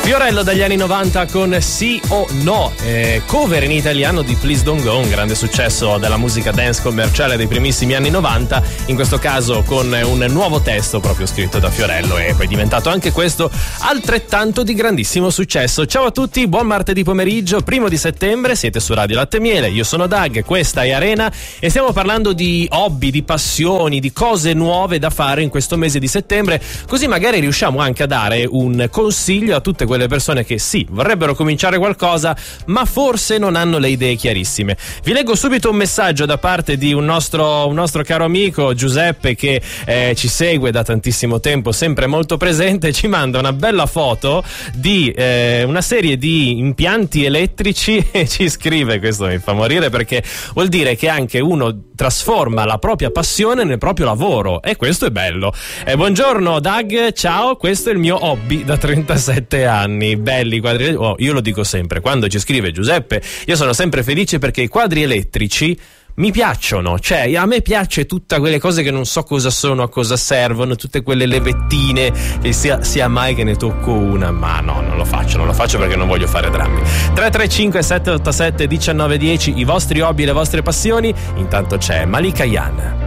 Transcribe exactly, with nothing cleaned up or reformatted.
Fiorello dagli anni novanta con Sì o No, eh, cover in italiano di Please Don't Go, un grande successo della musica dance commerciale dei primissimi anni novanta, in questo caso con un nuovo testo proprio scritto da Fiorello e poi diventato anche questo altrettanto di grandissimo successo. Ciao a tutti, buon martedì pomeriggio, primo di settembre, siete su Radio Latte e Miele, io sono Doug, questa è Arena e stiamo parlando di hobby, di passioni, di cose nuove da fare in questo mese di settembre, così magari riusciamo anche a dare un consiglio a tutte quelle persone che sì, vorrebbero cominciare qualcosa ma forse non hanno le idee chiarissime. Vi leggo subito un messaggio da parte di un nostro, un nostro caro amico Giuseppe che eh, ci segue da tantissimo tempo, sempre molto presente, ci manda una bella foto di eh, una serie di impianti elettrici e ci scrive, questo mi fa morire perché vuol dire che anche uno trasforma la propria passione nel proprio lavoro e questo è bello. Eh, buongiorno Doug, ciao, questo è il mio hobby da trentasette anni. Belli quadri, oh, io lo dico sempre, quando ci scrive Giuseppe io sono sempre felice perché i quadri elettrici mi piacciono, cioè a me piace tutte quelle cose che non so cosa sono, a cosa servono, tutte quelle levettine che sia, sia mai che ne tocco una, ma no, non lo faccio, non lo faccio perché non voglio fare drammi. Tre tre cinque sette otto sette uno nove uno zero, i vostri hobby e le vostre passioni, intanto c'è Malika Yan.